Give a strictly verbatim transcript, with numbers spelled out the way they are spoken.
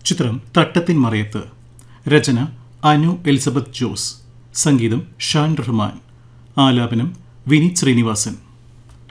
ചിത്രം തട്ടത്തിൻ മറയത്ത്. രചന അനു എലിസബത്ത് ജോസ്. സംഗീതം ഷാൻ റഹ്മാൻ. ആലാപനം വിനീത് ശ്രീനിവാസൻ.